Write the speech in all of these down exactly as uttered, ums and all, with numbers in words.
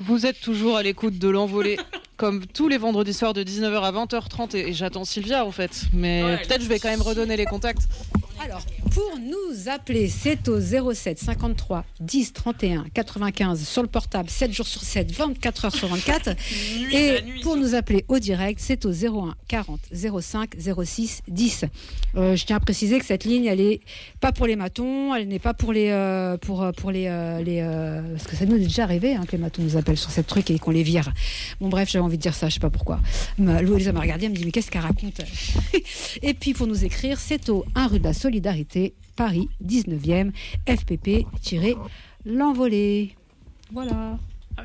Vous êtes toujours à l'écoute de l'envolée, comme tous les vendredis soirs de dix-neuf heures à vingt heures trente, et, et j'attends Sylvia en fait, mais ouais, peut-être je vais quand même redonner les contacts. Alors, pour nous appeler, c'est au zéro sept cinquante-trois dix trente et un quatre-vingt-quinze sur le portable, sept jours sur sept, vingt-quatre heures sur vingt-quatre. Nuit, et nuit, pour nous appeler au direct, c'est au zéro un quarante zéro cinq zéro six dix. Euh, je tiens à préciser que cette ligne, elle n'est pas pour les matons, elle n'est pas pour les... Euh, pour, pour les, euh, les euh, parce que ça nous est déjà arrivé hein, que les matons nous appellent sur cette truc et qu'on les vire. Bon bref, j'avais envie de dire ça, je ne sais pas pourquoi. Louisa m'a regardé, elle me dit mais qu'est-ce qu'elle raconte? Et puis pour nous écrire, c'est au un rue de la Solidarité, Paris, dix-neuvième, F P P-l'envolée. Voilà.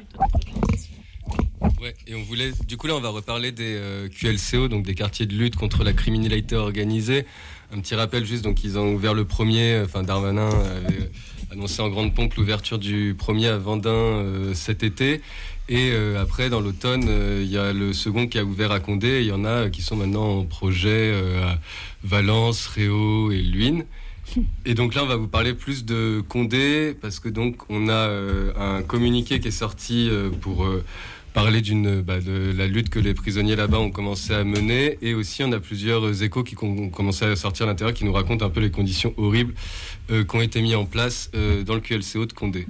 Ouais, et on voulait, du coup là on va reparler des euh, Q L C O, donc des quartiers de lutte contre la criminalité organisée. Un petit rappel juste, donc ils ont ouvert le premier, enfin Darmanin avait annoncé en grande pompe l'ouverture du premier à Vendin euh, cet été. Et euh, après, dans l'automne, il euh, y a le second qui a ouvert à Condé. Il y en a qui sont maintenant en projet euh, à Valence, Réau et Luynes. Et donc là, on va vous parler plus de Condé, parce que donc on a euh, un communiqué qui est sorti euh, pour euh, parler d'une, bah, de la lutte que les prisonniers là-bas ont commencé à mener. Et aussi, on a plusieurs échos qui ont commencé à sortir à l'intérieur, qui nous racontent un peu les conditions horribles euh, qui ont été mises en place euh, dans le Q L C O de Condé.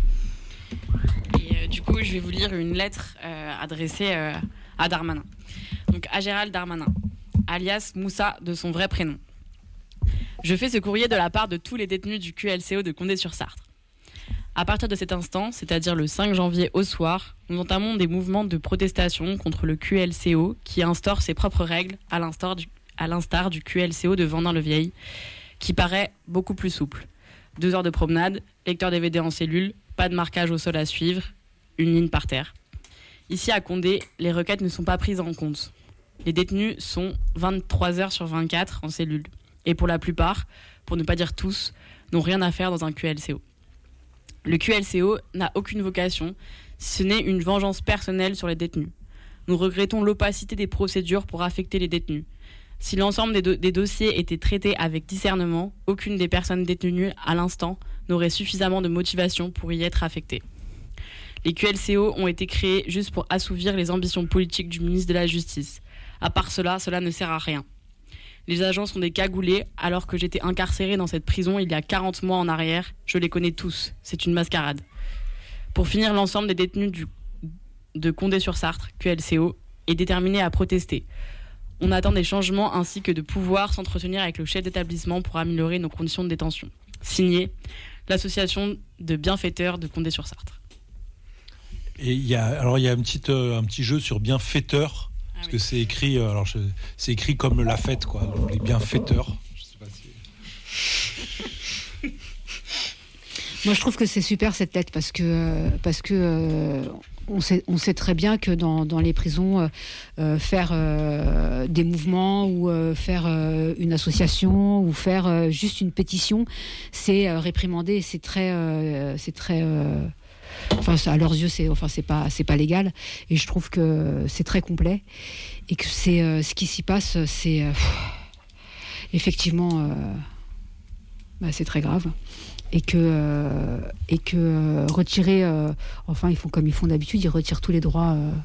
Et euh, du coup, je vais vous lire une lettre euh, adressée euh, à Darmanin. Donc, à Gérald Darmanin, alias Moussa de son vrai prénom. Je fais ce courrier de la part de tous les détenus du Q L C O de Condé-sur-Sarthe. À partir de cet instant, c'est-à-dire le cinq janvier au soir, nous entamons des mouvements de protestation contre le Q L C O qui instaure ses propres règles à l'instar du, à l'instar du Q L C O de Vendin-le-Vieil, qui paraît beaucoup plus souple. Deux heures de promenade, lecteur D V D en cellule, pas de marquage au sol à suivre, une ligne par terre. Ici à Condé, les requêtes ne sont pas prises en compte. Les détenus sont vingt-trois heures sur vingt-quatre en cellule. Et pour la plupart, pour ne pas dire tous, n'ont rien à faire dans un Q L C O. Le Q L C O n'a aucune vocation, si ce n'est une vengeance personnelle sur les détenus. Nous regrettons l'opacité des procédures pour affecter les détenus. Si l'ensemble des, do- des dossiers étaient traités avec discernement, aucune des personnes détenues à l'instant n'aurait suffisamment de motivation pour y être affectée. Les Q L C O ont été créés juste pour assouvir les ambitions politiques du ministre de la Justice. À part cela, cela ne sert à rien. Les agents sont des cagoulés, alors que j'étais incarcéré dans cette prison il y a quarante mois en arrière. Je les connais tous, c'est une mascarade. Pour finir, l'ensemble des détenus du, de Condé-sur-Sarthe, Q L C O, est déterminé à protester. On attend des changements ainsi que de pouvoir s'entretenir avec le chef d'établissement pour améliorer nos conditions de détention. Signé, l'association de bienfaiteurs de Condé-sur-Sarthe. Et il y a, alors il y a un petit, euh, un petit jeu sur bienfaiteur, ah parce oui. que c'est écrit, euh, alors je, c'est écrit comme la fête, quoi. Donc les bienfaiteurs. Je sais pas si... Moi, je trouve que c'est super cette lettre parce que parce que euh, on sait on sait très bien que dans dans les prisons euh, faire euh, des mouvements ou euh, faire euh, une association ou faire euh, juste une pétition, c'est euh, réprimandé, c'est très euh, c'est très euh, enfin à leurs yeux c'est enfin c'est pas c'est pas légal, et je trouve que c'est très complet et que c'est euh, ce qui s'y passe, c'est euh, effectivement euh, bah, c'est très grave. Et que, euh, et que euh, retirer, euh, enfin ils font comme ils font d'habitude, ils retirent tous les droits. Euh...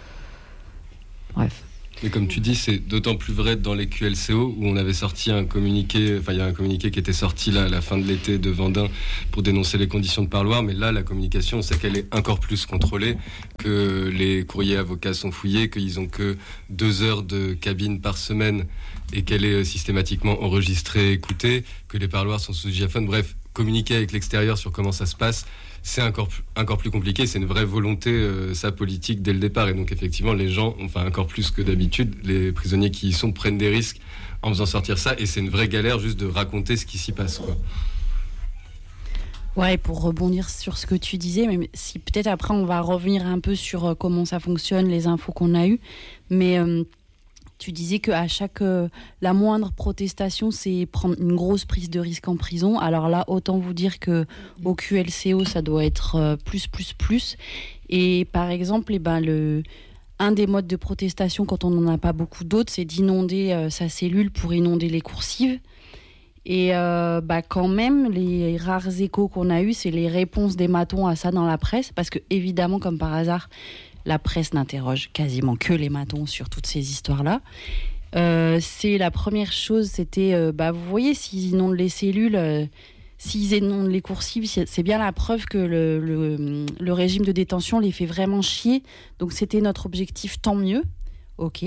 Bref. Mais comme tu dis, c'est d'autant plus vrai dans les Q L C O où on avait sorti un communiqué, enfin il y a un communiqué qui était sorti là à la fin de l'été de Vendin pour dénoncer les conditions de parloir, mais là la communication, on sait qu'elle est encore plus contrôlée, que les courriers avocats sont fouillés, qu'ils ont que deux heures de cabine par semaine et qu'elle est systématiquement enregistrée, écoutée, que les parloirs sont sous diaphone, bref. Communiquer avec l'extérieur sur comment ça se passe, c'est encore, encore plus compliqué. C'est une vraie volonté, euh, ça, politique dès le départ. Et donc, effectivement, les gens, enfin, encore plus que d'habitude, les prisonniers qui y sont prennent des risques en faisant sortir ça. Et c'est une vraie galère juste de raconter ce qui s'y passe, quoi. Ouais, et pour rebondir sur ce que tu disais, mais si peut-être après, on va revenir un peu sur euh, comment ça fonctionne, les infos qu'on a eues. Mais... Euh, Tu disais qu'à chaque, euh, la moindre protestation, c'est prendre une grosse prise de risque en prison. Alors là, autant vous dire qu'au Q L C O, ça doit être euh, plus, plus, plus. Et par exemple, eh ben, le, un des modes de protestation, quand on n'en a pas beaucoup d'autres, c'est d'inonder euh, sa cellule pour inonder les coursives. Et euh, bah, quand même, les rares échos qu'on a eus, c'est les réponses des matons à ça dans la presse. Parce que, évidemment, comme par hasard, la presse n'interroge quasiment que les matons sur toutes ces histoires-là. Euh, c'est la première chose, c'était, euh, bah, vous voyez, s'ils inondent les cellules, euh, s'ils inondent les coursives, c'est bien la preuve que le, le, le régime de détention les fait vraiment chier. Donc c'était notre objectif, tant mieux. Ok.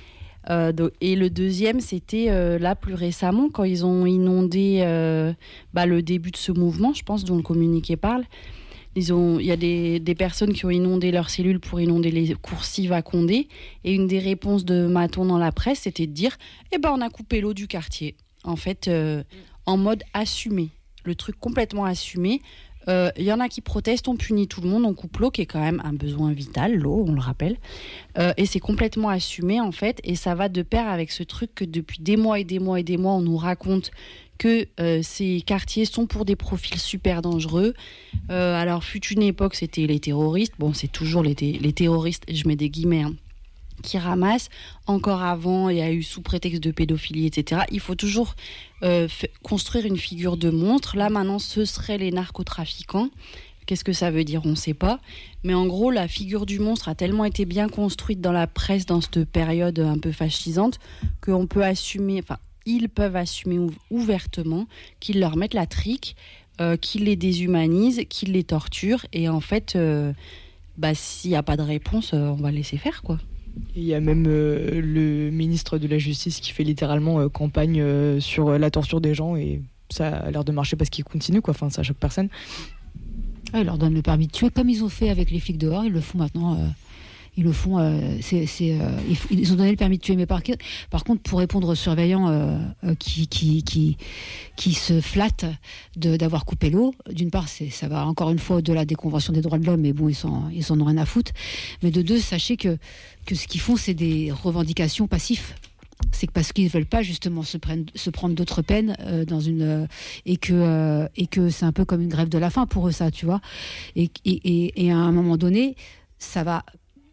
Euh, donc, et le deuxième, c'était euh, là plus récemment, quand ils ont inondé euh, bah, le début de ce mouvement, je pense, dont le communiqué parle. Ils ont, il y a des, des personnes qui ont inondé leurs cellules pour inonder les coursives à Condé. Et une des réponses de Maton dans la presse, c'était de dire eh ben, on a coupé l'eau du quartier. En fait, euh, en mode assumé. Le truc complètement assumé. Il euh, y en a qui protestent, on punit tout le monde, on coupe l'eau, qui est quand même un besoin vital, l'eau, on le rappelle. Euh, et c'est complètement assumé, en fait. Et ça va de pair avec ce truc que depuis des mois et des mois et des mois, on nous raconte que euh, ces quartiers sont pour des profils super dangereux. Euh, alors, fut une époque, c'était les terroristes. Bon, c'est toujours les, t- les terroristes, je mets des guillemets, hein, qui ramassent. Encore avant, il y a eu sous prétexte de pédophilie, et cetera. Il faut toujours euh, f- construire une figure de monstre. Là, maintenant, ce seraient les narcotrafiquants. Qu'est-ce que ça veut dire ? On ne sait pas. Mais en gros, la figure du monstre a tellement été bien construite dans la presse dans cette période un peu fascisante qu'on peut assumer... Enfin, ils peuvent assumer ou- ouvertement qu'ils leur mettent la trique, euh, qu'ils les déshumanisent, qu'ils les torturent. Et en fait, euh, bah, s'il n'y a pas de réponse, euh, on va laisser faire, quoi. Il y a même euh, le ministre de la Justice qui fait littéralement euh, campagne euh, sur la torture des gens et ça a l'air de marcher parce qu'il continue, quoi. Enfin, ça choque personne. Ah, ils leur donnent le permis de tuer comme ils ont fait avec les flics dehors, ils le font maintenant. Euh... Ils le font, euh, c'est, c'est, euh, ils ont donné le permis de tuer. Mais par, par contre, pour répondre aux surveillants euh, euh, qui, qui, qui, qui se flattent de, d'avoir coupé l'eau, d'une part, c'est, ça va encore une fois au-delà des conventions des droits de l'homme, mais bon, ils s'en, ils s'en ont rien à foutre. Mais de deux, sachez que, que ce qu'ils font, c'est des revendications passives. C'est que parce qu'ils ne veulent pas justement se, prennent, se prendre d'autres peines euh, dans une, euh, et, que, euh, et que c'est un peu comme une grève de la faim pour eux, ça, tu vois. Et, et, et, et à un moment donné, ça va...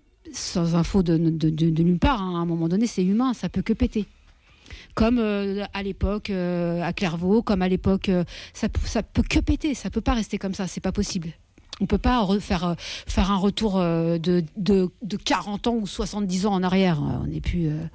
sans info de, de, de, de nulle part, hein. À un moment donné, c'est humain, ça peut que péter. Comme euh, à l'époque euh, à Clairvaux, comme à l'époque, euh, ça, ça peut que péter, ça peut pas rester comme ça, c'est pas possible. On peut pas refaire, euh, faire un retour euh, de, de, de quarante ans ou soixante-dix ans en arrière. On n'est plus. Euh,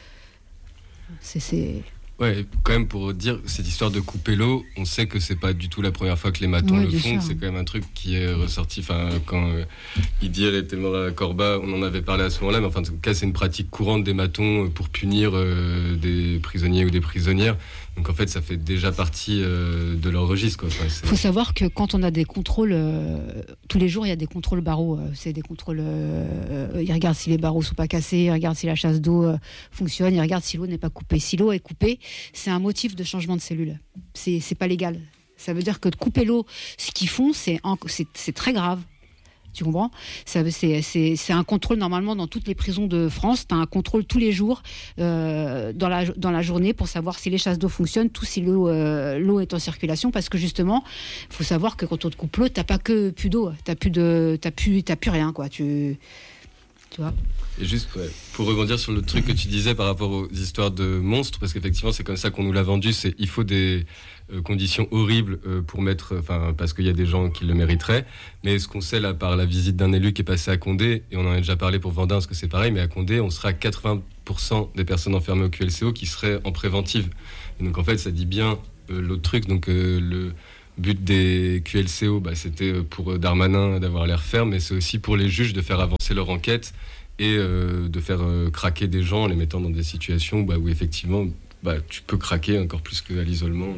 c'est. c'est... Ouais, quand même pour dire cette histoire de couper l'eau, on sait que c'est pas du tout la première fois que les matons ouais, le font, sûr. C'est quand même un truc qui est ressorti, enfin quand euh, Idir était mort à Corba, on en avait parlé à ce moment-là, mais enfin en tout cas c'est une pratique courante des matons pour punir euh, des prisonniers ou des prisonnières. Donc en fait ça fait déjà partie euh, de leur registre, quoi. Enfin, c'est... faut savoir que quand on a des contrôles, euh, tous les jours il y a des contrôles barreaux, euh, c'est des contrôles, euh, ils regardent si les barreaux sont pas cassés, ils regardent si la chasse d'eau euh, fonctionne, ils regardent si l'eau n'est pas coupée. Si l'eau est coupée, c'est un motif de changement de cellule. C'est, c'est pas légal. Ça veut dire que de couper l'eau, ce qu'ils font, c'est, en, c'est, c'est très grave. Tu comprends ? Ça, c'est, c'est, c'est un contrôle normalement dans toutes les prisons de France. Tu as un contrôle tous les jours euh, dans, la, dans la journée pour savoir si les chasses d'eau fonctionnent, tout si l'eau, euh, l'eau est en circulation. Parce que justement, il faut savoir que quand on te coupe l'eau, tu n'as pas que plus d'eau. Tu n'as plus, de, t'as plus, t'as plus rien, quoi. Tu, tu vois ? Et juste ouais, pour rebondir sur le truc que tu disais par rapport aux histoires de monstres, parce qu'effectivement c'est comme ça qu'on nous l'a vendu, c'est il faut des euh, conditions horribles euh, pour mettre, enfin parce qu'il y a des gens qui le mériteraient. Mais ce qu'on sait là par la visite d'un élu qui est passé à Condé, et on en a déjà parlé pour Vendin, parce que c'est pareil, mais à Condé on sera à quatre-vingts pour cent des personnes enfermées au Q L C O qui seraient en préventive. Et donc en fait ça dit bien euh, l'autre truc, donc euh, le but des Q L C O, bah, c'était pour Darmanin d'avoir l'air ferme, mais c'est aussi pour les juges de faire avancer leur enquête et euh, de faire euh, craquer des gens en les mettant dans des situations bah, où effectivement bah, tu peux craquer encore plus qu'à l'isolement.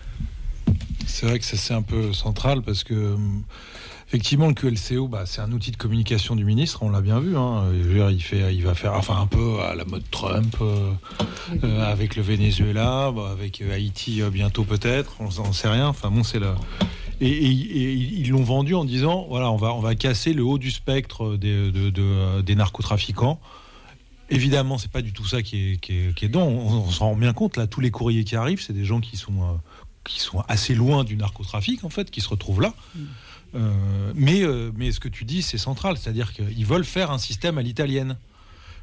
C'est vrai que ça c'est un peu central parce que effectivement le Q L C O bah, c'est un outil de communication du ministre, on l'a bien vu, hein. Je veux dire, il, fait, il va faire enfin, un peu à la mode Trump euh, euh, avec le Venezuela, bah, avec Haïti euh, bientôt peut-être, on n'en sait rien, enfin bon c'est là. Et, et, et ils l'ont vendu en disant voilà on va, on va casser le haut du spectre des, de, de, des narcotrafiquants. Évidemment c'est pas du tout ça qui est, qui est, qui est dedans, on, on s'en rend bien compte là, tous les courriers qui arrivent c'est des gens qui sont, euh, qui sont assez loin du narcotrafic en fait, qui se retrouvent là. Mmh. Euh, mais, euh, mais ce que tu dis c'est central, c'est-à-dire qu'ils veulent faire un système à l'italienne.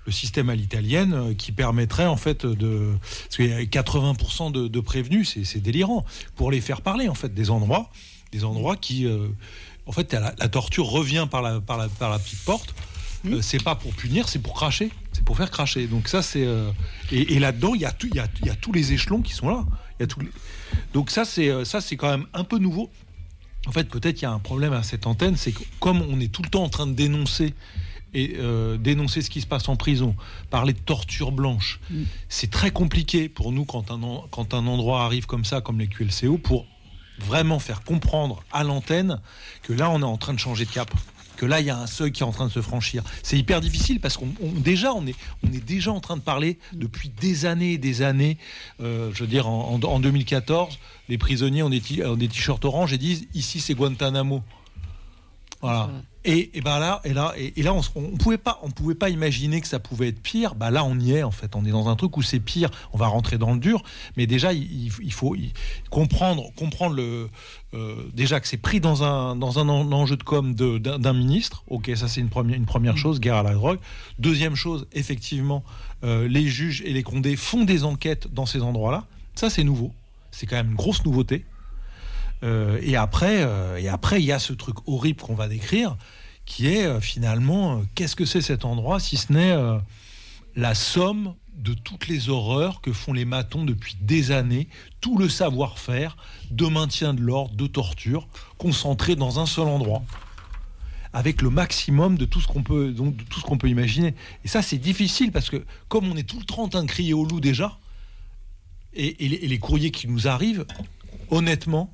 le système à l'italienne euh, qui permettrait en fait de... Parce qu'il y a quatre-vingts pour cent de, de prévenus, c'est, c'est délirant, pour les faire parler en fait, des endroits, des endroits qui... Euh, en fait, la, la torture revient par la, par la, par la petite porte. Mmh. Euh, c'est pas pour punir, c'est pour cracher. C'est pour faire cracher. Donc ça, c'est... Euh, et, et là-dedans, il y a, tout, il y, a, il y a tous les échelons qui sont là. Il y a tous les... Donc ça c'est, ça, c'est quand même un peu nouveau. En fait, peut-être qu'il y a un problème à cette antenne, c'est que comme on est tout le temps en train de dénoncer et euh, dénoncer ce qui se passe en prison, parler de torture blanche, mmh. c'est très compliqué pour nous quand un, quand un endroit arrive comme ça, comme les Q L C O, pour vraiment faire comprendre à l'antenne que là, on est en train de changer de cap. Que là, il y a un seuil qui est en train de se franchir. C'est hyper difficile parce qu'on on, déjà, on est, on est déjà en train de parler depuis des années et des années. Euh, je veux dire, en, en deux mille quatorze, les prisonniers ont des, t- ont des t-shirts orange et disent ici c'est Guantanamo. Voilà. Et, et ben là, et là, et, et là, on, on pouvait pas, on pouvait pas imaginer que ça pouvait être pire. Bah là, on y est en fait. On est dans un truc où c'est pire. On va rentrer dans le dur, mais déjà, il, il faut il, comprendre, comprendre le euh, déjà que c'est pris dans un dans un enjeu de com de, d'un, d'un ministre. Ok, ça c'est une première une première chose, guerre à la drogue. Deuxième chose, effectivement, euh, les juges et les condés font des enquêtes dans ces endroits-là. Ça, c'est nouveau. C'est quand même une grosse nouveauté. Euh, et après, euh, et après, il y a ce truc horrible qu'on va décrire, qui est euh, finalement, euh, qu'est-ce que c'est cet endroit, si ce n'est euh, la somme de toutes les horreurs que font les matons depuis des années, tout le savoir-faire de maintien de l'ordre, de torture, concentré dans un seul endroit, avec le maximum de tout ce qu'on peut, donc, de tout ce qu'on peut imaginer. Et ça, c'est difficile parce que comme on est tout le temps en train de crier au loup déjà, et, et, les, et les courriers qui nous arrivent, honnêtement.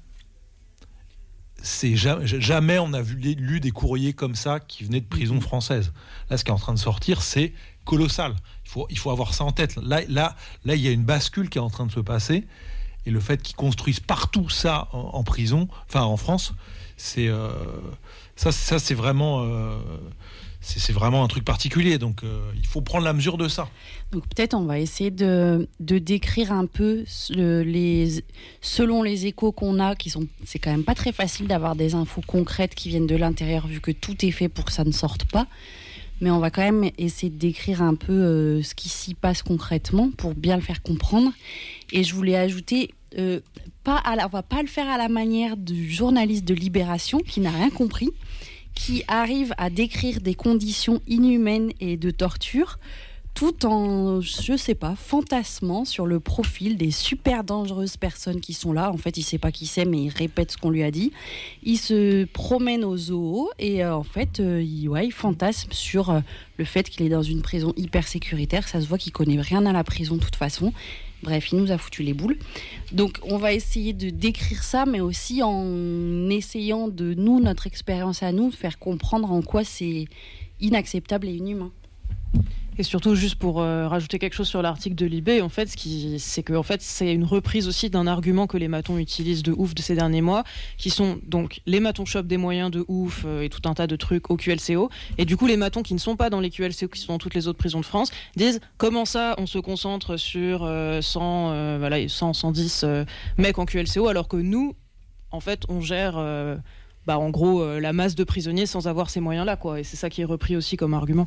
C'est jamais, jamais on a vu, lu des courriers comme ça qui venaient de prisons françaises. Là, ce qui est en train de sortir, c'est colossal. Il faut, il faut avoir ça en tête. Là, là, là, il y a une bascule qui est en train de se passer. Et le fait qu'ils construisent partout ça en, en prison, enfin en France, c'est euh, ça, ça, c'est vraiment, euh, c'est, c'est vraiment un truc particulier. Donc, euh, il faut prendre la mesure de ça. Donc peut-être on va essayer de, de décrire un peu le, les, selon les échos qu'on a, qui sont, c'est quand même pas très facile d'avoir des infos concrètes qui viennent de l'intérieur vu que tout est fait pour que ça ne sorte pas. Mais on va quand même essayer de décrire un peu euh, ce qui s'y passe concrètement pour bien le faire comprendre. Et je voulais ajouter, euh, pas à la, on va pas le faire à la manière du journaliste de Libération qui n'a rien compris, qui arrive à décrire des conditions inhumaines et de torture, tout en, je sais pas, fantasmant sur le profil des super dangereuses personnes qui sont là. En fait, il sait pas qui c'est, mais il répète ce qu'on lui a dit. Il se promène au zoo et euh, en fait, euh, il, ouais, il fantasme sur euh, le fait qu'il est dans une prison hyper sécuritaire. Ça se voit qu'il connaît rien à la prison de toute façon. Bref, il nous a foutu les boules. Donc, on va essayer de décrire ça, mais aussi en essayant de, nous, notre expérience à nous, de faire comprendre en quoi c'est inacceptable et inhumain. Et surtout, juste pour euh, rajouter quelque chose sur l'article de Libé, en fait, ce qui, c'est que en fait, c'est une reprise aussi d'un argument que les matons utilisent de ouf de ces derniers mois, qui sont donc les matons chopent des moyens de ouf euh, et tout un tas de trucs au Q L C O. Et du coup, les matons qui ne sont pas dans les Q L C O, qui sont dans toutes les autres prisons de France, disent comment ça, on se concentre sur euh, cent, euh, voilà, cent, cent dix euh, mecs en Q L C O, alors que nous, en fait, on gère, euh, bah, en gros, euh, la masse de prisonniers sans avoir ces moyens-là, quoi. Et c'est ça qui est repris aussi comme argument.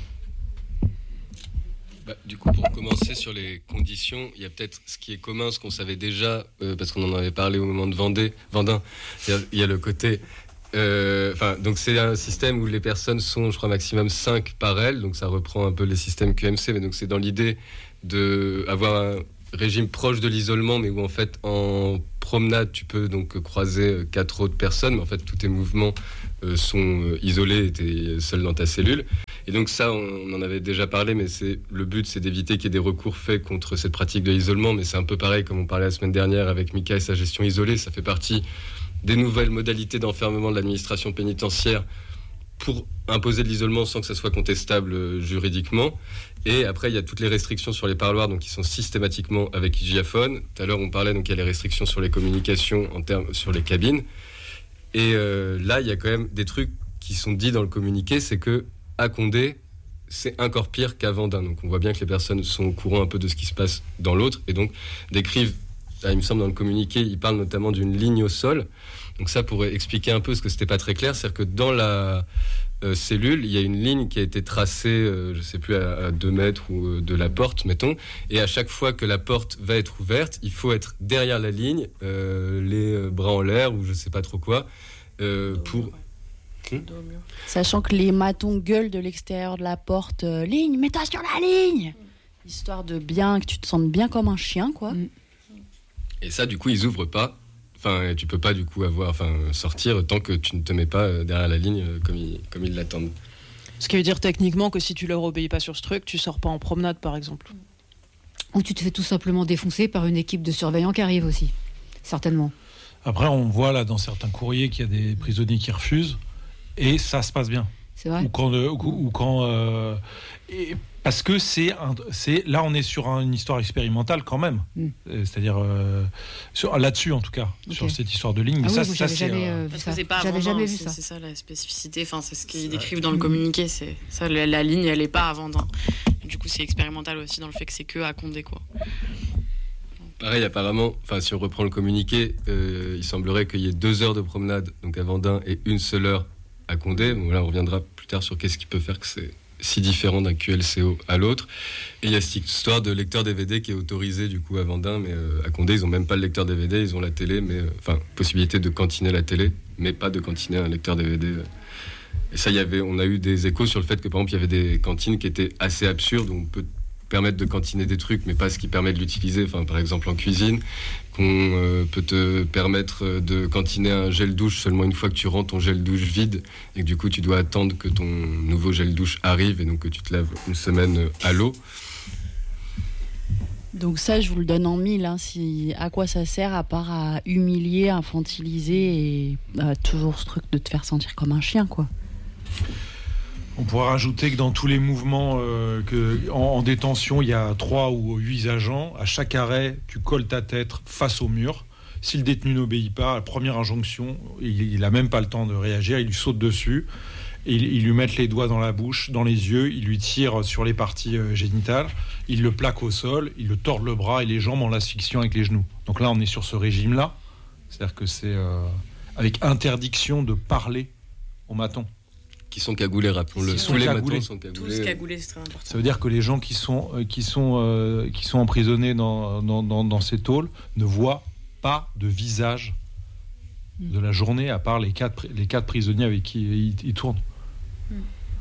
Bah, du coup, pour commencer sur les conditions, il y a peut-être ce qui est commun, ce qu'on savait déjà, euh, parce qu'on en avait parlé au moment de Vendée, Vendin. C'est-à-dire, il y a le côté... Euh, donc c'est un système où les personnes sont, je crois, maximum cinq par aile. Donc ça reprend un peu les systèmes Q M C, mais donc c'est dans l'idée d'avoir un régime proche de l'isolement, mais où en fait, en promenade, tu peux donc croiser quatre autres personnes, mais en fait, tous tes mouvements euh, sont isolés et tu es seul dans ta cellule. Et donc ça, on en avait déjà parlé, mais c'est, le but, c'est d'éviter qu'il y ait des recours faits contre cette pratique de l'isolement. Mais c'est un peu pareil, comme on parlait la semaine dernière avec Mika et sa gestion isolée. Ça fait partie des nouvelles modalités d'enfermement de l'administration pénitentiaire pour imposer de l'isolement sans que ça soit contestable euh, juridiquement. Et après, il y a toutes les restrictions sur les parloirs, donc qui sont systématiquement avec hygiaphone. Tout à l'heure, on parlait, donc il y a les restrictions sur les communications en termes sur les cabines. Et euh, là, il y a quand même des trucs qui sont dits dans le communiqué, c'est que à Condé, c'est encore pire qu'à Vendin. Donc on voit bien que les personnes sont au courant un peu de ce qui se passe dans l'autre, et donc décrivent, là, il me semble dans le communiqué, ils parlent notamment d'une ligne au sol. Donc ça pourrait expliquer un peu ce que c'était pas très clair, c'est-à-dire que dans la, euh, cellule, il y a une ligne qui a été tracée, euh, je ne sais plus, à deux mètres ou, euh, de la porte, mettons. Et à chaque fois que la porte va être ouverte, il faut être derrière la ligne, euh, les bras en l'air ou je ne sais pas trop quoi, euh, pour... Hmm Sachant que les matons gueulent de l'extérieur de la porte, euh, ligne, mets-toi sur la ligne, histoire de bien que tu te sentes bien comme un chien, quoi. Mm. Et ça, du coup, ils ouvrent pas. Enfin, tu peux pas du coup avoir, enfin, sortir tant que tu ne te mets pas derrière la ligne comme ils, comme ils l'attendent. Ce qui veut dire techniquement que si tu leur obéis pas sur ce truc, tu sors pas en promenade, par exemple. Ou tu te fais tout simplement défoncer par une équipe de surveillants qui arrive aussi, certainement. Après, on voit là dans certains courriers qu'il y a des prisonniers qui refusent. Et ça se passe bien. C'est vrai. Ou quand, euh, ou, ou quand euh, et parce que c'est, un, c'est là, on est sur un, une histoire expérimentale quand même. Mm. C'est-à-dire euh, sur, là-dessus en tout cas, okay. sur cette histoire de ligne. Ah Mais oui, ça, ça, c'est jamais euh, vu parce ça. que c'est pas j'avais Vendin, jamais vu c'est, ça. C'est ça la spécificité. Enfin, c'est ce qu'ils décrivent dans le communiqué. C'est ça, la, la ligne, elle est pas à Vendin. Du coup, c'est expérimental aussi dans le fait que c'est que à Condé, quoi. Pareil, apparemment, enfin, si on reprend le communiqué, euh, il semblerait qu'il y ait deux heures de promenade donc à Vendin et une seule heure à Condé. Bon, là, on reviendra plus tard sur qu'est-ce qui peut faire que c'est si différent d'un Q L C O à l'autre. Et il y a cette histoire de lecteur D V D qui est autorisé du coup à Vendin, mais euh, à Condé, ils n'ont même pas le lecteur D V D, ils ont la télé, mais enfin, euh, possibilité de cantiner la télé, mais pas de cantiner un lecteur D V D. Et ça, il y avait, on a eu des échos sur le fait que par exemple, il y avait des cantines qui étaient assez absurdes, où on peut permettre de cantiner des trucs, mais pas ce qui permet de l'utiliser. Enfin, par exemple en cuisine, qu'on euh, peut te permettre de cantiner un gel douche seulement une fois que tu rends ton gel douche vide et que du coup tu dois attendre que ton nouveau gel douche arrive et donc que tu te laves une semaine à l'eau. Donc ça, je vous le donne en mille. Hein, si, à quoi ça sert à part à humilier, infantiliser et bah, toujours ce truc de te faire sentir comme un chien, quoi. On pourra rajouter que dans tous les mouvements euh, que, en, en détention, il y a trois ou huit agents. À chaque arrêt, tu colles ta tête face au mur. Si le détenu n'obéit pas, à la première injonction, il n'a même pas le temps de réagir. Il lui saute dessus. Et il, il lui met les doigts dans la bouche, dans les yeux. Il lui tire sur les parties euh, génitales. Il le plaque au sol. Il le tord le bras et les jambes en l'asphyxiant avec les genoux. Donc là, on est sur ce régime-là. C'est-à-dire que c'est euh, avec interdiction de parler aux matons. Qui sont cagoulés, rappelons-le. Tous les cagoulés. matons sont cagoulés. Tous cagoulés, c'est très important. Ça veut dire que les gens qui sont, euh, qui sont, euh, qui sont emprisonnés dans, dans, dans, dans ces tôles ne voient pas de visage mm. de la journée, à part les quatre, les quatre prisonniers avec qui ils, ils tournent. Mm.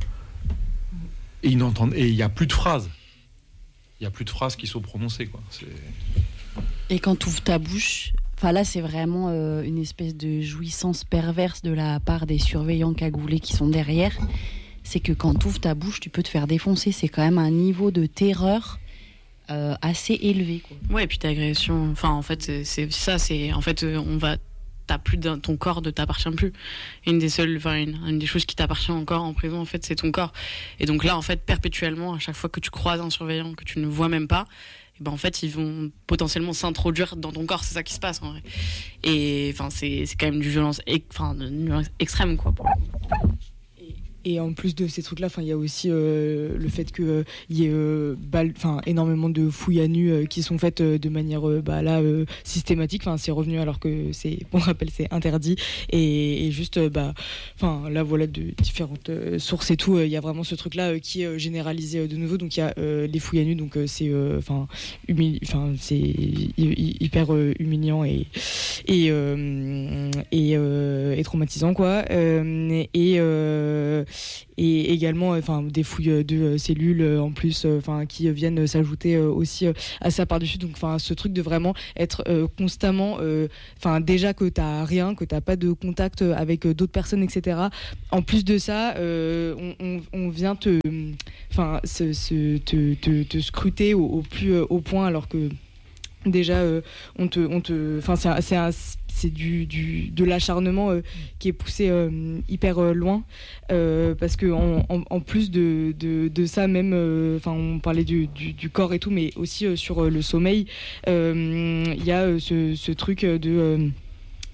Et ils n'entendent, et il n'y a plus de phrases. Il n'y a plus de phrases qui sont prononcées, quoi. C'est... Et quand tu ouvres ta bouche... Enfin là, c'est vraiment euh, une espèce de jouissance perverse de la part des surveillants cagoulés qui sont derrière. C'est que quand tu ouvres ta bouche, tu peux te faire défoncer. C'est quand même un niveau de terreur euh, assez élevé, quoi. Ouais, et puis d'agression. Enfin, en fait, c'est, c'est ça. C'est en fait, on va. T'as plus d'un, ton corps ne t'appartient plus. Une des seules, enfin une, une des choses qui t'appartient encore en prison, en fait, c'est ton corps. Et donc là, en fait, perpétuellement, à chaque fois que tu croises un surveillant que tu ne vois même pas. Et ben en fait ils vont potentiellement s'introduire dans ton corps, c'est ça qui se passe en vrai. Et enfin c'est c'est quand même du violence enfin extrême, quoi. Et en plus de ces trucs-là, il y a aussi euh, le fait qu'il euh, y ait euh, bal- énormément de fouilles à nu euh, qui sont faites euh, de manière euh, bah, là, euh, systématique. C'est revenu alors que, c'est, pour rappel, c'est interdit. Et, et juste, euh, bah, là, voilà, de différentes euh, sources et tout, il euh, y a vraiment ce truc-là euh, qui est euh, généralisé euh, de nouveau. Donc il y a euh, les fouilles à nu, donc euh, c'est, euh, humili- c'est hy- hyper euh, humiliant et, et, euh, et, euh, et traumatisant, quoi. Euh, et... Euh, et également enfin des fouilles de cellules en plus enfin qui viennent s'ajouter aussi à ça par-dessus, donc enfin ce truc de vraiment être euh, constamment enfin euh, déjà que t'as rien, que t'as pas de contact avec d'autres personnes, etc. En plus de ça euh, on, on, on vient te enfin se, se, te, te, te scruter au, au plus haut point, alors que déjà euh, on te on te enfin c'est, c'est un c'est du, du, de l'acharnement euh, qui est poussé euh, hyper euh, loin, euh, parce que en, en, en plus de, de, de ça même, enfin euh, on parlait du, du, du corps et tout, mais aussi euh, sur euh, le sommeil, il euh, y a euh, ce, ce truc de euh,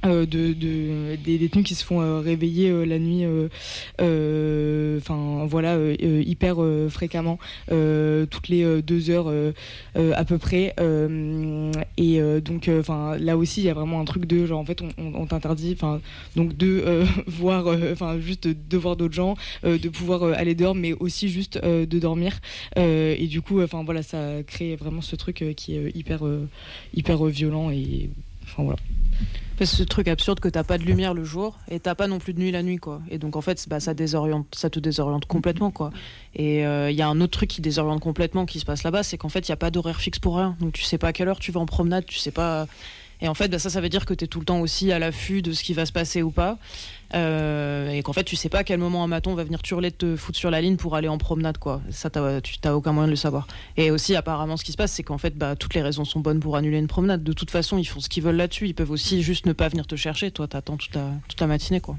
Euh, de, de, des détenus qui se font euh, réveiller euh, la nuit, enfin euh, euh, voilà, euh, hyper euh, fréquemment, euh, toutes les euh, deux heures euh, euh, à peu près. Euh, et euh, donc, enfin, là aussi, il y a vraiment un truc de genre, en fait, on, on, on t'interdit, enfin, donc de euh, voir, enfin, euh, juste de voir d'autres gens, euh, de pouvoir euh, aller dehors, mais aussi juste euh, de dormir. Euh, et du coup, enfin voilà, ça crée vraiment ce truc euh, qui est hyper, euh, hyper euh, violent et, enfin voilà. C'est ce truc absurde que t'as pas de lumière le jour et t'as pas non plus de nuit la nuit, quoi. Et donc en fait, bah, ça désoriente, ça te désoriente complètement, quoi. Et il euh, y a un autre truc qui désoriente complètement qui se passe là-bas, c'est qu'en fait il y a pas d'horaire fixe pour rien. Donc tu sais pas à quelle heure tu vas en promenade, tu sais pas. Et en fait, bah, ça, ça veut dire que t'es tout le temps aussi à l'affût de ce qui va se passer ou pas. Euh, et qu'en fait, tu sais pas à quel moment un maton va venir t'hurler de te foutre sur la ligne pour aller en promenade, quoi. Ça, t'as, tu t'as aucun moyen de le savoir. Et aussi, apparemment, ce qui se passe, c'est qu'en fait, bah, toutes les raisons sont bonnes pour annuler une promenade. De toute façon, ils font ce qu'ils veulent là-dessus. Ils peuvent aussi juste ne pas venir te chercher. Toi, t'attends toute la, toute la matinée, quoi.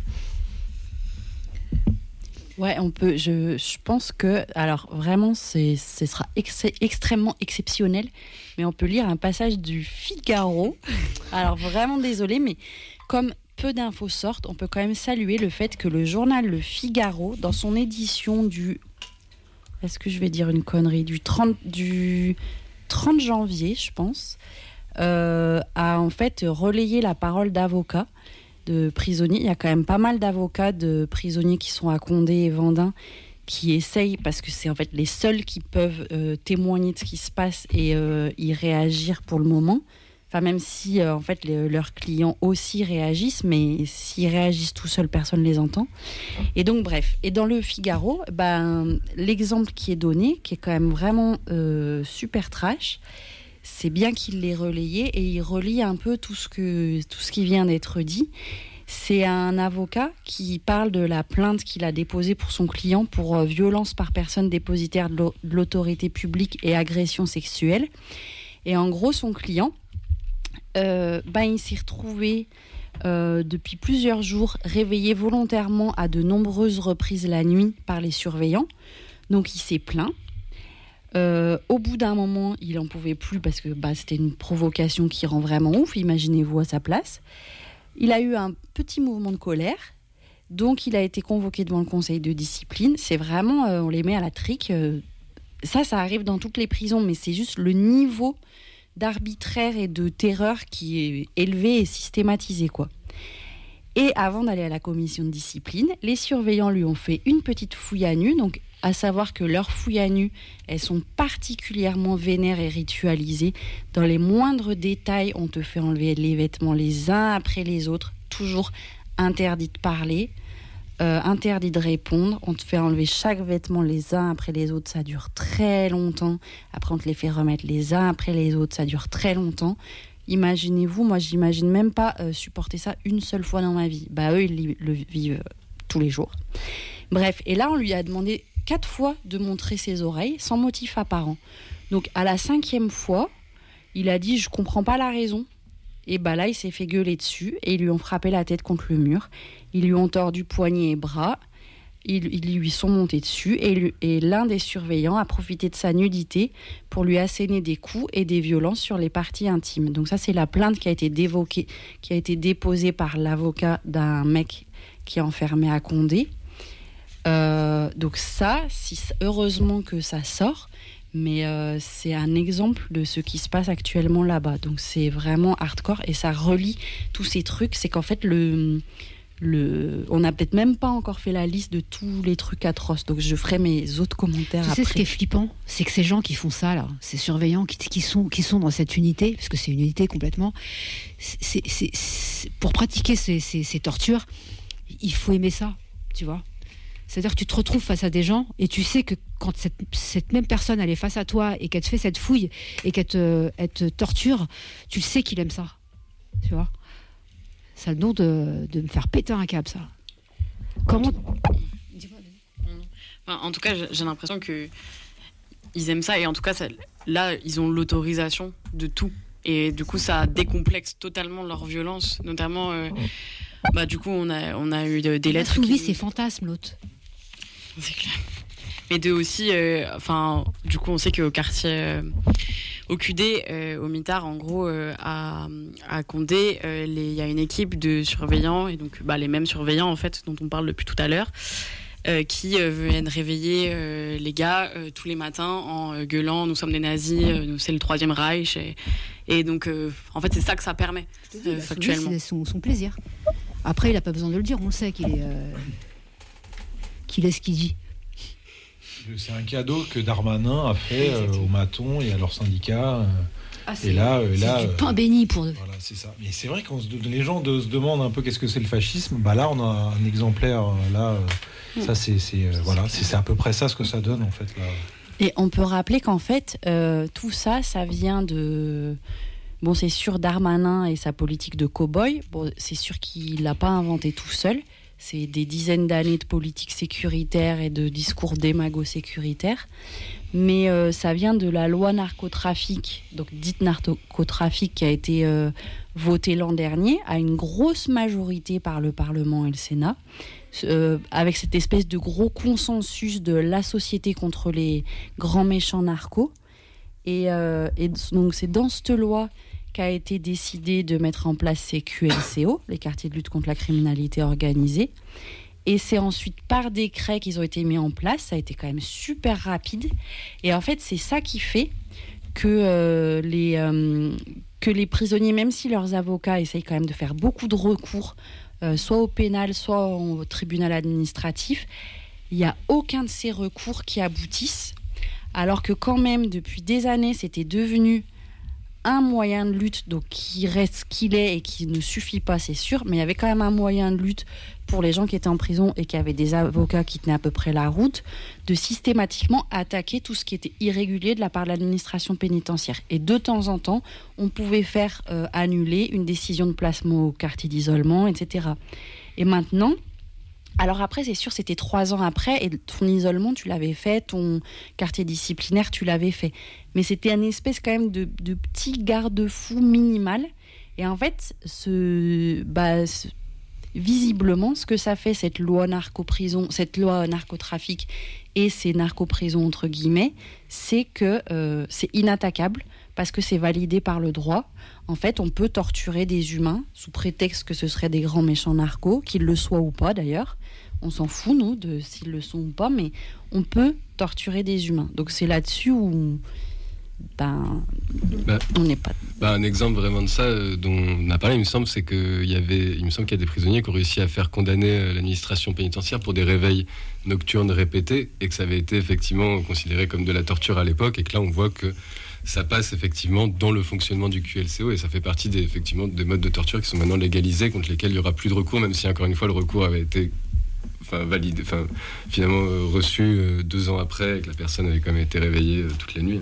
Ouais, on peut. Je, je pense que, alors vraiment, c'est, ce sera ex- extrêmement exceptionnel, mais on peut lire un passage du Figaro. Alors vraiment désolé, mais comme peu d'infos sortent, on peut quand même saluer le fait que le journal Le Figaro, dans son édition du, est-ce que je vais dire une connerie, du trente, du trente janvier, je pense, euh, a en fait relayé la parole d'avocats de prisonniers. Il y a quand même pas mal d'avocats de prisonniers qui sont à Condé et Vendin qui essayent, parce que c'est en fait les seuls qui peuvent euh, témoigner de ce qui se passe et euh, y réagir pour le moment. Enfin, même si euh, en fait les, leurs clients aussi réagissent, mais s'ils réagissent tout seuls, personne ne les entend. Et donc bref. Et dans le Figaro, ben, l'exemple qui est donné, qui est quand même vraiment euh, super trash, c'est bien qu'il l'ait relayé et il relie un peu tout ce, que, tout ce qui vient d'être dit. C'est un avocat qui parle de la plainte qu'il a déposée pour son client pour euh, violence par personne dépositaire de, l'au- de l'autorité publique et agression sexuelle. Et en gros, son client, euh, ben, il s'est retrouvé euh, depuis plusieurs jours réveillé volontairement à de nombreuses reprises la nuit par les surveillants. Donc il s'est plaint. Euh, au bout d'un moment, il n'en pouvait plus parce que bah, c'était une provocation qui rend vraiment ouf, imaginez-vous à sa place. Il a eu un petit mouvement de colère, donc il a été convoqué devant le conseil de discipline. C'est vraiment, euh, on les met à la trique. Euh, ça, ça arrive dans toutes les prisons, mais c'est juste le niveau d'arbitraire et de terreur qui est élevé et systématisé, quoi. Et avant d'aller à la commission de discipline, les surveillants lui ont fait une petite fouille à nu, donc à savoir que leurs fouilles à nu, elles sont particulièrement vénères et ritualisées. Dans les moindres détails, on te fait enlever les vêtements les uns après les autres, toujours interdit de parler, euh, interdit de répondre. On te fait enlever chaque vêtement les uns après les autres, ça dure très longtemps. Après, on te les fait remettre les uns après les autres, ça dure très longtemps. Imaginez-vous, moi, j'imagine même pas euh, supporter ça une seule fois dans ma vie. Bah, eux, ils le vivent euh, tous les jours. Bref, et là, on lui a demandé quatre fois de montrer ses oreilles sans motif apparent. Donc à la cinquième fois, il a dit « je comprends pas la raison ». Et bah là, il s'est fait gueuler dessus et ils lui ont frappé la tête contre le mur. Ils lui ont tordu poignets et bras. Ils, ils lui sont montés dessus et, lui, et l'un des surveillants a profité de sa nudité pour lui asséner des coups et des violences sur les parties intimes. Donc ça, c'est la plainte qui a été dévoquée, qui a été déposée par l'avocat d'un mec qui est enfermé à Condé. Euh, donc ça, si, heureusement que ça sort, mais euh, c'est un exemple de ce qui se passe actuellement là-bas. Donc c'est vraiment hardcore et ça relie tous ces trucs. C'est qu'en fait, le, le, on n'a peut-être même pas encore fait la liste de tous les trucs atroces. Donc je ferai mes autres commentaires tu après. Tu sais ce qui est flippant, c'est que ces gens qui font ça, là, ces surveillants qui, qui, sont, qui sont dans cette unité, parce que c'est une unité complètement, c'est, c'est, c'est, pour pratiquer ces, ces, ces tortures, il faut aimer ça, tu vois. C'est-à-dire que tu te retrouves face à des gens et tu sais que quand cette, cette même personne elle est face à toi et qu'elle te fait cette fouille et qu'elle te, elle te torture, tu le sais qu'il aime ça. Tu vois ? Ça a le don de, de me faire péter un câble, ça. Comment... Enfin, en tout cas, j'ai l'impression que ils aiment ça et en tout cas, ça, là, ils ont l'autorisation de tout. Et du coup, ça décomplexe totalement leur violence, notamment... Euh, bah, du coup, on a, on a eu de, des Il lettres... a soulevé qui... ses fantasmes, l'autre. C'est clair. Mais de aussi... Enfin, euh, du coup, on sait qu'au quartier, euh, Au Q D, euh, au Mitard, en gros, euh, à, à Condé, il euh, y a une équipe de surveillants, et donc bah, les mêmes surveillants en fait, dont on parle depuis tout à l'heure, euh, qui euh, viennent réveiller euh, les gars euh, tous les matins en euh, gueulant « nous sommes des nazis, euh, nous, c'est le Troisième Reich ». Et, et donc, euh, en fait, c'est ça que ça permet, euh, factuellement. C'est son, son plaisir. Après, il n'a pas besoin de le dire, on le sait qu'il est, euh, qu'il est ce qu'il dit. C'est un cadeau que Darmanin a fait euh, aux matons et à leurs syndicats. Euh, ah, et là, euh, c'est là, du euh, pain béni pour eux. Voilà, c'est ça. Mais c'est vrai que les gens de, se demandent un peu qu'est-ce que c'est le fascisme. Bah là, on a un exemplaire. Là, euh, ça, c'est, c'est, euh, voilà, c'est, c'est à peu près ça ce que ça donne en fait là. Et on peut rappeler qu'en fait, euh, tout ça, ça vient de. Bon, c'est sûr, Darmanin et sa politique de cow-boy. Bon, c'est sûr qu'il l'a pas inventé tout seul. C'est des dizaines d'années de politique sécuritaire et de discours démago-sécuritaire. Mais euh, ça vient de la loi narcotrafic, donc dite narcotrafic, qui a été euh, votée l'an dernier à une grosse majorité par le Parlement et le Sénat, euh, avec cette espèce de gros consensus de la société contre les grands méchants narcos. Et, euh, et donc c'est dans cette loi qu'a été décidé de mettre en place ces Q L C O, les quartiers de lutte contre la criminalité organisée. Et c'est ensuite par décret qu'ils ont été mis en place. Ça a été quand même super rapide. Et en fait, c'est ça qui fait que, euh, les, euh, que les prisonniers, même si leurs avocats essayent quand même de faire beaucoup de recours, euh, soit au pénal, soit au tribunal administratif, il n'y a aucun de ces recours qui aboutissent. Alors que quand même, depuis des années, c'était devenu un moyen de lutte, donc qui reste ce qu'il est et qui ne suffit pas, c'est sûr, mais il y avait quand même un moyen de lutte pour les gens qui étaient en prison et qui avaient des avocats qui tenaient à peu près la route, de systématiquement attaquer tout ce qui était irrégulier de la part de l'administration pénitentiaire. Et de temps en temps, on pouvait faire euh, annuler une décision de placement au quartier d'isolement, et cetera. Et maintenant... Alors après, c'est sûr, c'était trois ans après, et ton isolement, tu l'avais fait, ton quartier disciplinaire, tu l'avais fait. Mais c'était une espèce quand même de, de petit garde-fou minimal. Et en fait, ce, bah, ce, visiblement, ce que ça fait, cette loi narco-prison, cette loi narcotrafic et ces narco-prisons, entre guillemets, c'est que euh, c'est inattaquable, parce que c'est validé par le droit. En fait, on peut torturer des humains sous prétexte que ce seraient des grands méchants narcos, qu'ils le soient ou pas d'ailleurs. On s'en fout, nous, de s'ils le sont ou pas, mais on peut torturer des humains. Donc c'est là-dessus où ben, bah, on n'est pas... Bah, un exemple vraiment de ça euh, dont on a parlé, il me semble, c'est qu'il y avait, il me semble qu'il y a des prisonniers qui ont réussi à faire condamner euh, l'administration pénitentiaire pour des réveils nocturnes répétés, et que ça avait été effectivement considéré comme de la torture à l'époque, et que là on voit que ça passe effectivement dans le fonctionnement du Q L C O, et ça fait partie des, effectivement, des modes de torture qui sont maintenant légalisés, contre lesquels il n'y aura plus de recours, même si encore une fois le recours avait été enfin, validé, enfin, finalement euh, reçu euh, deux ans après, et que la personne avait quand même été réveillée euh, toute la nuit.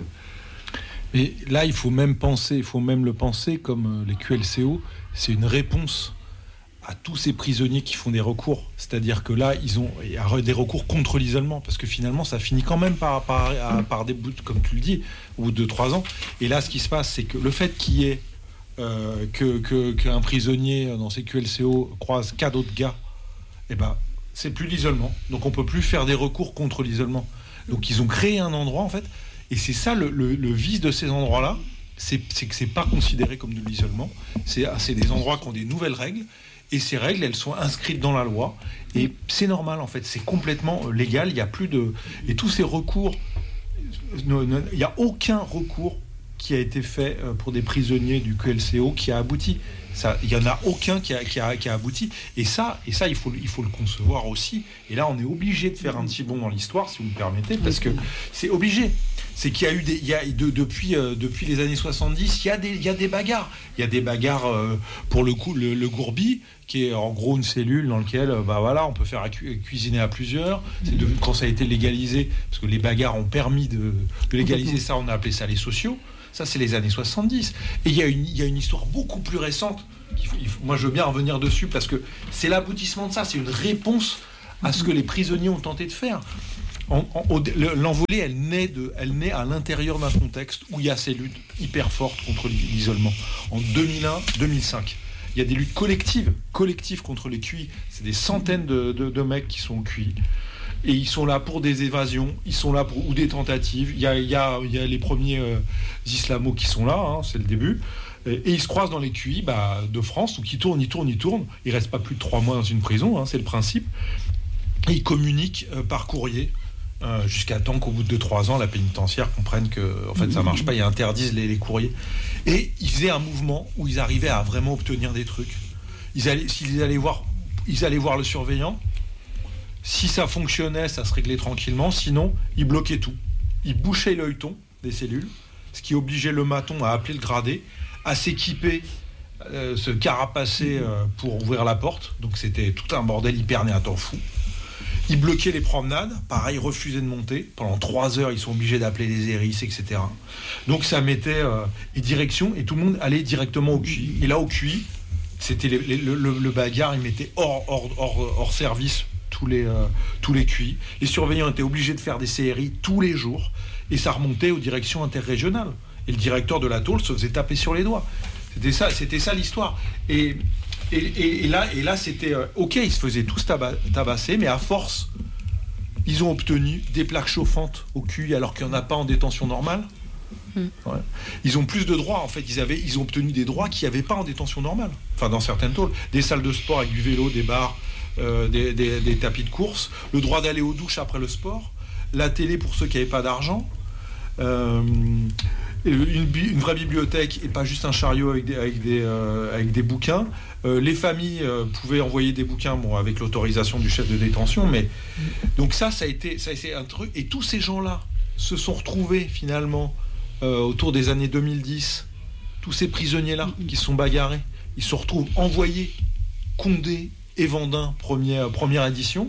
Mais là, il faut même penser, il faut même le penser comme euh, les Q L C O, c'est une réponse à tous ces prisonniers qui font des recours. C'est-à-dire que là, ils ont il y a des recours contre l'isolement, parce que finalement, ça finit quand même par, par, par des bouts, comme tu le dis, au bout de trois ans. Et là, ce qui se passe, c'est que le fait qu'il y ait euh, que, que, qu'un prisonnier dans ces Q L C O croise quatre autres gars, eh ben, c'est plus l'isolement. Donc on peut plus faire des recours contre l'isolement. Donc ils ont créé un endroit, en fait, et c'est ça le, le, le vice de ces endroits-là, c'est, c'est que c'est pas considéré comme de l'isolement. C'est, c'est des endroits qui ont des nouvelles règles. Et ces règles, elles sont inscrites dans la loi. Et c'est normal, en fait. C'est complètement légal. Il n'y a plus de... Et tous ces recours... Il n'y a aucun recours qui a été fait pour des prisonniers du Q L C O qui a abouti. Ça, il n'y en a aucun qui a, qui a, qui a abouti. Et ça, et ça il, faut, il faut le concevoir aussi. Et là, on est obligé de faire un petit bond dans l'histoire, si vous me permettez, parce que c'est obligé. C'est qu'il y a eu des, il y a de, depuis euh, depuis les années soixante-dix, il y a des il y a des bagarres, il y a des bagarres euh, pour le coup le, le gourbi qui est en gros une cellule dans laquelle euh, bah voilà on peut faire cu- cuisiner à plusieurs. C'est de, quand ça a été légalisé, parce que les bagarres ont permis de, de légaliser ça, on a appelé ça les sociaux. Ça c'est les années soixante-dix. Et il y a une il y a une histoire beaucoup plus récente. Il faut, il faut, moi je veux bien revenir dessus parce que c'est l'aboutissement de ça, c'est une réponse à ce que les prisonniers ont tenté de faire. En, en, l'envolée, elle naît, de, elle naît à l'intérieur d'un contexte où il y a ces luttes hyper fortes contre l'isolement. En deux mille un deux mille cinq, il y a des luttes collectives, collectives contre les Q I. C'est des centaines de, de, de mecs qui sont au Q I. et ils sont là pour des évasions, ils sont là pour ou des tentatives. Il y a, il y a, il y a les premiers euh, islamos qui sont là, hein, c'est le début. Et, et ils se croisent dans les Q I bah, de France, où ils tournent, ils tournent, ils tournent. Ils restent pas plus de trois mois dans une prison, hein, c'est le principe. Et ils communiquent euh, par courrier. Euh, jusqu'à temps qu'au bout de trois ans, la pénitentiaire comprenne que en fait, ça marche pas, ils interdisent les, les courriers. Et ils faisaient un mouvement où ils arrivaient à vraiment obtenir des trucs. Ils allaient, s'ils allaient voir, ils allaient voir le surveillant. Si ça fonctionnait, ça se réglait tranquillement. Sinon, ils bloquaient tout. Ils bouchaient l'œilleton des cellules, ce qui obligeait le maton à appeler le gradé, à s'équiper, euh, se carapacer euh, pour ouvrir la porte. Donc c'était tout un bordel, ils perdaient un temps fou. Ils bloquaient les promenades, pareil, refusaient de monter. Pendant trois heures, ils sont obligés d'appeler les hérisses, et cetera. Donc ça mettait euh, et direction, et tout le monde allait directement au Q I. Et là, au Q I, c'était les, les, le, le bagarre, ils mettaient hors, hors, hors, hors service tous les, euh, tous les Q I. Les surveillants étaient obligés de faire des C R I tous les jours, et ça remontait aux directions interrégionales. Et le directeur de la tôle se faisait taper sur les doigts. C'était ça, c'était ça l'histoire. Et... Et, et, et là, et là c'était euh, ok, ils se faisaient tous taba- tabasser, mais à force, ils ont obtenu des plaques chauffantes au Q I alors qu'il n'y en a pas en détention normale. Mmh. Ouais. Ils ont plus de droits, en fait. Ils, avaient, ils ont obtenu des droits qu'il n'y avait pas en détention normale. Enfin, dans certaines tôles. Des salles de sport avec du vélo, des bars, euh, des, des, des tapis de course, le droit d'aller aux douches après le sport, la télé pour ceux qui n'avaient pas d'argent. Euh, Une, une vraie bibliothèque et pas juste un chariot avec des, avec des, euh, avec des bouquins. Euh, les familles euh, pouvaient envoyer des bouquins, bon, avec l'autorisation du chef de détention, mais donc ça, ça a été, ça a été un truc. Et tous ces gens-là se sont retrouvés finalement euh, autour des années deux mille dix. Tous ces prisonniers-là qui se sont bagarrés, ils se retrouvent envoyés Condé et Vendin, première, première édition,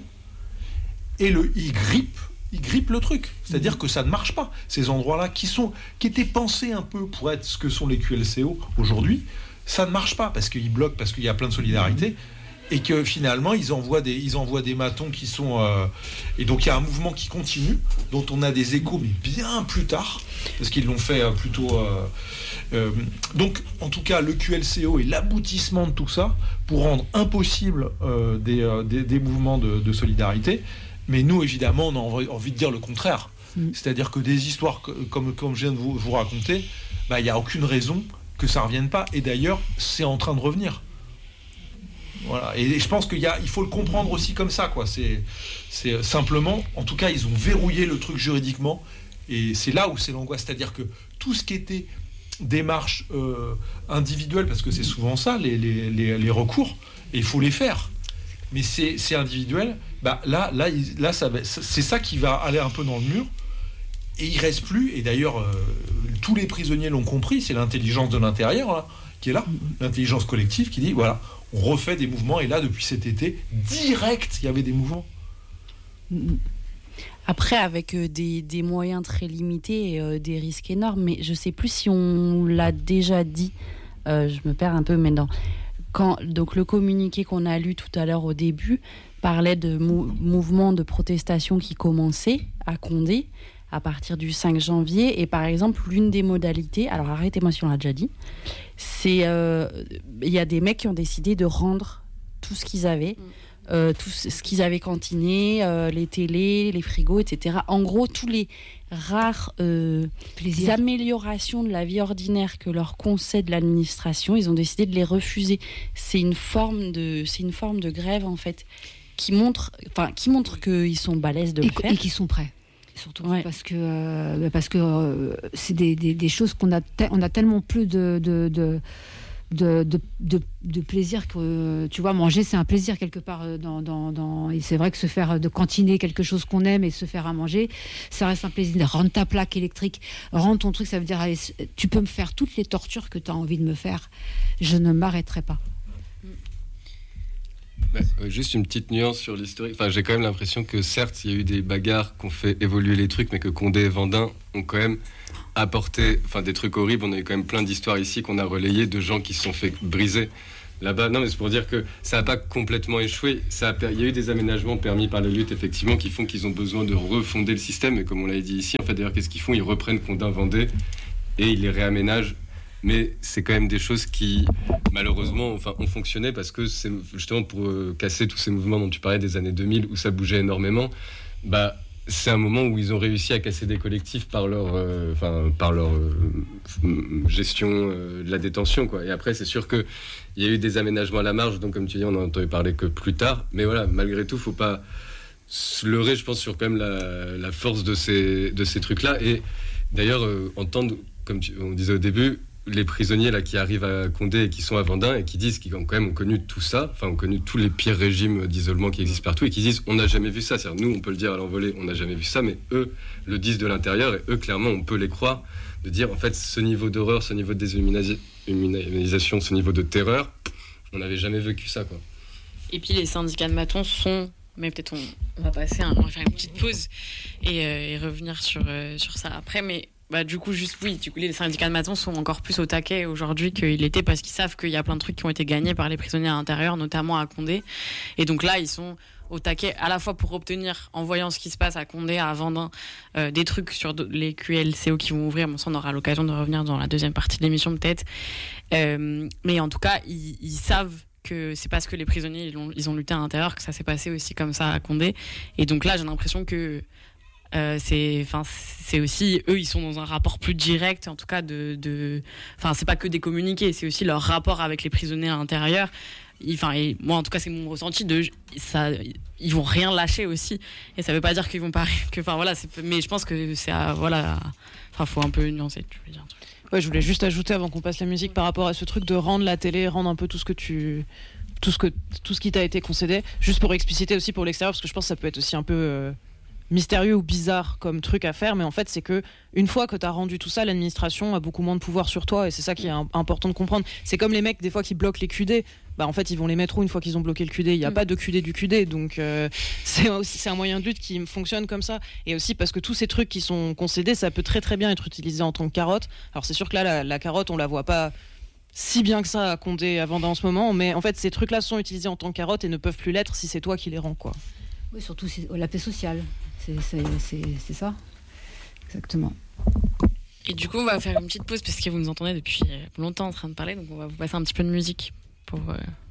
et le, ils grippent. Ils grippent le truc, c'est-à-dire que ça ne marche pas. Ces endroits-là qui sont, qui étaient pensés un peu pour être ce que sont les Q L C O aujourd'hui, ça ne marche pas parce qu'ils bloquent, parce qu'il y a plein de solidarité, et que finalement ils envoient des, ils envoient des matons qui sont, euh, et donc il y a un mouvement qui continue, dont on a des échos mais bien plus tard, parce qu'ils l'ont fait euh, plutôt. Euh, euh, donc en tout cas le Q L C O est l'aboutissement de tout ça pour rendre impossible euh, des, euh, des, des mouvements de, de solidarité. Mais nous, évidemment, on a envie de dire le contraire. Mmh. C'est-à-dire que des histoires que, comme, comme je viens de vous, vous raconter, bah, il n'y a aucune raison que ça ne revienne pas. Et d'ailleurs, c'est en train de revenir. Voilà. Et, et je pense qu'il y a, il faut le comprendre aussi comme ça, quoi. C'est, c'est simplement, en tout cas, ils ont verrouillé le truc juridiquement. Et c'est là où c'est l'angoisse. C'est-à-dire que tout ce qui était démarche euh, individuelle, parce que c'est souvent ça, les, les, les, les recours, et il faut les faire. Mais c'est, c'est individuel, bah là, là, là ça va, c'est ça qui va aller un peu dans le mur. Et il reste plus, et d'ailleurs, euh, tous les prisonniers l'ont compris, c'est l'intelligence de l'intérieur là, qui est là, l'intelligence collective qui dit, voilà, on refait des mouvements, et là, depuis cet été, direct, il y avait des mouvements. Après, avec euh, des, des moyens très limités et euh, des risques énormes, mais je ne sais plus si on l'a déjà dit, euh, je me perds un peu, mais non. Quand, donc le communiqué qu'on a lu tout à l'heure au début parlait de mou- mouvements de protestation qui commençaient à Condé à partir du cinq janvier. Et par exemple, l'une des modalités, alors arrêtez-moi si on l'a déjà dit, c'est il euh, y a des mecs qui ont décidé de rendre tout ce qu'ils avaient, mmh. euh, tout ce qu'ils avaient cantiné, euh, les télés, les frigos, et cetera. En gros, tous les rares euh, les améliorations de la vie ordinaire que leur concède l'administration, ils ont décidé de les refuser. C'est une forme de, c'est une forme de grève en fait qui montre, enfin qui montre qu'ils sont balèzes de le et, faire et qu'ils sont prêts. Surtout ouais. parce que euh, parce que euh, c'est des, des, des choses qu'on a te, on a tellement plus de de, de De, de, de, de plaisir que tu vois, manger c'est un plaisir quelque part dans, dans, dans... et c'est vrai que se faire de cantiner quelque chose qu'on aime et se faire à manger ça reste un plaisir. Rendre ta plaque électrique, rendre ton truc, ça veut dire allez, tu peux me faire toutes les tortures que tu as envie de me faire, je ne m'arrêterai pas. Bah, euh, juste une petite nuance sur l'historique. Enfin, j'ai quand même l'impression que certes il y a eu des bagarres qui ont fait évoluer les trucs, mais que Condé et Vendin ont quand même apporté, enfin, des trucs horribles. On a eu quand même plein d'histoires ici qu'on a relayées de gens qui se sont fait briser là-bas. Non, mais c'est pour dire que ça n'a pas complètement échoué. Ça a, il y a eu des aménagements permis par la lutte, effectivement, qui font qu'ils ont besoin de refonder le système. Et comme on l'avait dit ici, en fait, d'ailleurs, qu'est-ce qu'ils font ? Ils reprennent Condé, Vendée et ils les réaménagent. Mais c'est quand même des choses qui, malheureusement, enfin, ont fonctionné parce que c'est justement pour euh, casser tous ces mouvements dont tu parlais des années deux mille où ça bougeait énormément. bah, c'est un moment où ils ont réussi à casser des collectifs par leur, euh, enfin, par leur euh, gestion euh, de la détention, quoi. Et après, c'est sûr qu'il y a eu des aménagements à la marge, donc comme tu dis, on en a entendu parler que plus tard. Mais voilà, malgré tout, il ne faut pas se leurrer, je pense, sur quand même la, la force de ces, de ces trucs-là. Et d'ailleurs, euh, entendre, comme tu, on disait au début, les prisonniers là, qui arrivent à Condé et qui sont à Vendin et qui disent qu'ils ont quand même ont connu tout ça, enfin ont connu tous les pires régimes d'isolement qui existent partout et qui disent on n'a jamais vu ça. C'est-à-dire, nous on peut le dire à l'envolée, on n'a jamais vu ça, mais eux le disent de l'intérieur et eux clairement on peut les croire, de dire en fait ce niveau d'horreur, ce niveau de déshumanisation, ce niveau de terreur, on n'avait jamais vécu ça, quoi. Et puis les syndicats de matons sont, mais peut-être on, on va passer, un, on va faire une petite pause et, euh, et revenir sur, euh, sur ça après, mais bah, du coup, juste oui, du coup, les syndicats de matons sont encore plus au taquet aujourd'hui qu'il était parce qu'ils savent qu'il y a plein de trucs qui ont été gagnés par les prisonniers à l'intérieur, notamment à Condé. Et donc là, ils sont au taquet à la fois pour obtenir, en voyant ce qui se passe à Condé, à Vendin, euh, des trucs sur les Q L C O qui vont ouvrir. Bon, ça, on aura l'occasion de revenir dans la deuxième partie de l'émission peut-être. Euh, mais en tout cas, ils, ils savent que c'est parce que les prisonniers ils ont, ils ont lutté à l'intérieur que ça s'est passé aussi comme ça à Condé. Et donc là, j'ai l'impression que Euh, c'est, enfin, c'est aussi eux, ils sont dans un rapport plus direct, en tout cas de, de, enfin, c'est pas que des communiqués, c'est aussi leur rapport avec les prisonniers à l'intérieur. Enfin, et moi, en tout cas, c'est mon ressenti de ça. Ils vont rien lâcher aussi, et ça veut pas dire qu'ils vont pas, que, enfin voilà, c'est, mais je pense que c'est, à, voilà, enfin, faut un peu nuancer. Tu veux dire un truc. Ouais, je voulais juste ajouter avant qu'on passe la musique par rapport à ce truc de rendre la télé, rendre un peu tout ce que tu, tout ce que, tout ce qui t'a été concédé, juste pour expliciter aussi pour l'extérieur, parce que je pense que ça peut être aussi un peu euh, mystérieux ou bizarre comme truc à faire, mais en fait c'est que une fois que tu as rendu tout ça, l'administration a beaucoup moins de pouvoir sur toi et c'est ça qui est un, important de comprendre. C'est comme les mecs des fois qui bloquent les Q D, bah en fait ils vont les mettre où une fois qu'ils ont bloqué le Q D, il n'y a mmh. pas de Q D du Q D, donc euh, c'est, aussi, c'est un moyen de lutte qui fonctionne comme ça, et aussi parce que tous ces trucs qui sont concédés, ça peut très très bien être utilisé en tant que carotte. Alors c'est sûr que là la, la carotte on la voit pas si bien que ça à Condé, à Vendin en ce moment, mais en fait ces trucs là sont utilisés en tant que carotte et ne peuvent plus l'être si c'est toi qui les rends, quoi. Oui, surtout c'est la paix sociale. C'est, c'est, c'est, c'est ça, exactement. Et du coup, on va faire une petite pause parce que vous nous entendez depuis longtemps en train de parler, donc on va vous passer un petit peu de musique pour, euh,